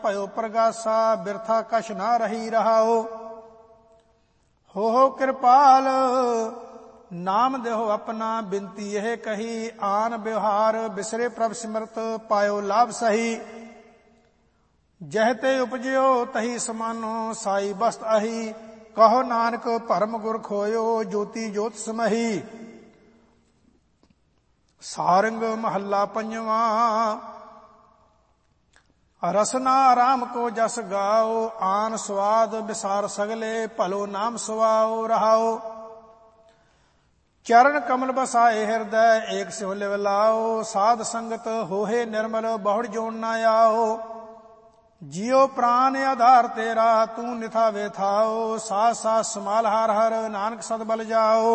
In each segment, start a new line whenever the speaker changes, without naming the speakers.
भयो प्रगासा, बिरथा कछ ना रही रहाओ। हो कृपाल नाम देहो अपना, बिनती यह कही आन व्यवहार, बिसरे प्रभ सिमरत पायो लाभ सही। जहते उपजयो तही समानो, साई बस्त अही, कहो नानक परम गुर खोयो, ज्योति ज्योत समही। सारंग महला पंजवा। रसना राम को जस गाओ, आन स्वाद विसार सगले, भलो नाम सुवाओ रहाओ। चरण कमल बसाए हृदय, एक सिंह लिव लाओ, साध संगत होहे निर्मल, बहुड़ जोड़ न आओ। जियो प्राण आधार तेरा, तू निथा वेथाओ, सास सास समाल हर हर, नानक सद बल जाओ।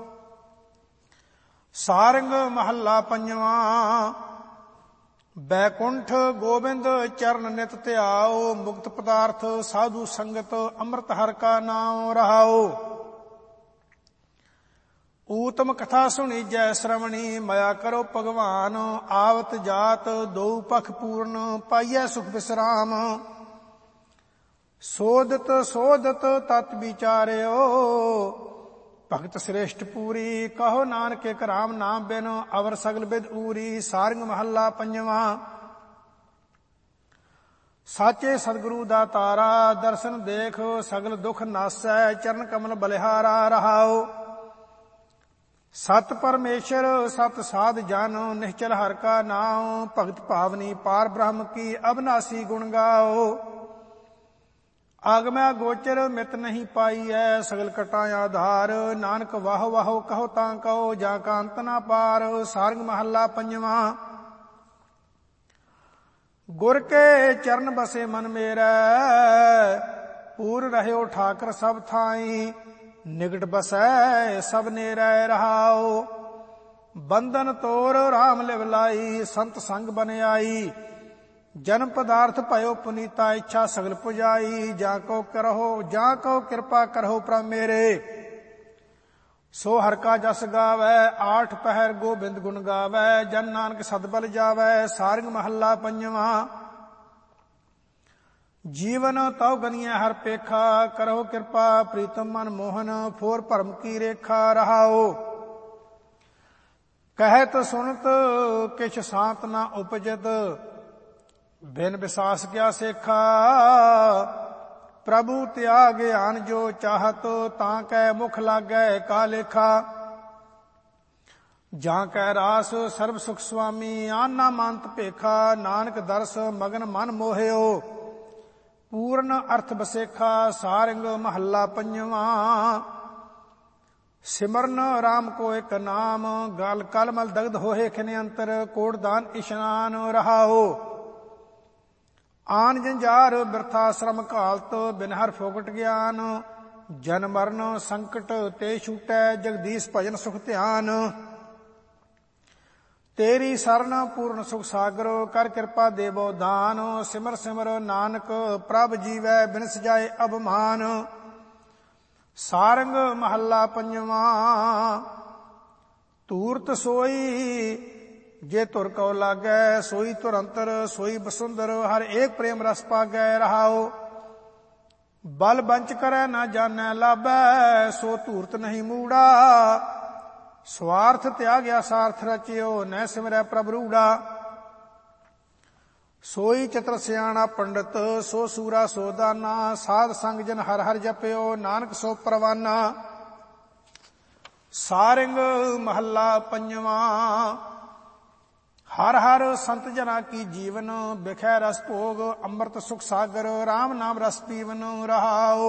सारंग महला पंजवा। बैकुंठ गोबिंद चरण नित त्याओ, मुक्त पदार्थ साधु संगत, अमृत हर का नाम रहाओ। ऊतम कथा सुनी जय श्रवणी, मया करो भगवान, आवत जात दो पख पूर्ण, पाइय सुख विश्राम। सोदत सोदत तत् विचार्यो, भगत श्रेष्ठ पूरी, कहो नानक एक राम नाम बिन, अवर सगल बिद ऊरी। सारंग महला पंजवा। साचे सदगुरु दातारा, दर्शन देख सगल दुख नासै, चरण कमल बलिहारा रहाओ। सत परमेश्वर सत साध जन, निश्चल हर का नाम, भगत भावनी पार ब्रह्म की, अविनाशी गुण गाओ। आगमय गोचर मित नहीं पाई है, सगल कटा आधार, नानक वाहो वाहो कहो तां कहो, जाका अंत ना पार। सारंग महला पंजवा। गुर के चरण बसे मन मेरा, पूर रह्यो ठाकर सब थाई, निकट बसै सब नेरै रहाओ। बंधन तोर राम लिव लाई, संत संग बन आई, जन्म पदार्थ भयो पुनीता, इच्छा सगल पुजाई। जाको कृपा करहो प्रभ मेरे, सो हर का जस गावै, आठ पहर गोबिंद गुण गावै, जन नानक सदबल जावै। सारंग महला पंजवा। जीवन तव गनिया हर पेखा, करहो कृपा प्रीतम मन मोहन, फोर भरम की रेखा रहाओ। कहत सुनत किछ सांत न उपजत, बिन विसास क्या सेखा। प्रभु त्याग ज्ञान जो चाहत, तां कै मुख लागै का लेखा। जां कै रास सर्व सुख स्वामी, आना मानत पेखा। नानक दर्श मगन मन मोहियो, पूर्ण अर्थ बसेखा। सारंग महला पंजवा। सिमरन राम को एक नाम, गाल कलमल दग्ध होहे खिने अंतर, कोटदान इशनान रहाओ। आन जंजार बिरथा श्रम घालत, बिन हर फोकट ज्ञान, जन मरण संकट ते छूटै, जगदीश भजन सुख ध्यान। तेरी शरण पूर्ण सुख सागर, कर कृपा देवो दान। सिमर सिमर नानक प्रभ जीवै, बिनस जाए अबमान। सारंग महला पंजवा। तूरत सोई जे तुर कौ लागै, सोई तुर अंतर सोई बसुंदर, हर एक प्रेम रस पागै रहाओ। बल बंच करै न जानै लाभै, सो तूरत नहीं मूड़ा। स्वार्थ त्याग्या सार्थ रचियो, न सिमरै प्रभ रूढ़ा। सोई चतुर सियाणा पंडित, सो सूरा सो दाना, साध संग जन हर हर जपयो, नानक सो परवाना। सारंग महला पंजवा। हर हर संत जना की जीवन, बिखै रस भोग, अमृत सुख सागर, राम नाम रस पीवन रहाओ।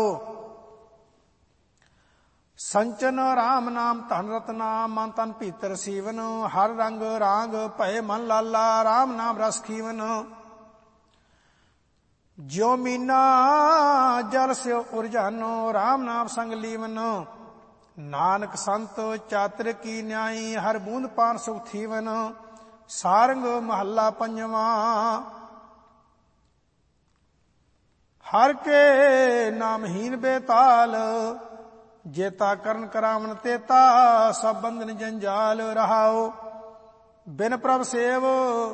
संचन राम नाम धन रत्ना, मन तन भीतर सीवन, हर रंग रांग भय मन लाला, राम नाम रस खीवन। ज्यो मीना जल से उर्जानो, राम नाम संग लीवन। नानक संत चातर की न्यायी, हर बूंद पान सुख थीवन। सारंग महला पंजवा। हर के नामहीन बेताल, जेता करण करावन तेता, सब बंधन जंजाल रहाओ। बिन प्रभ सेव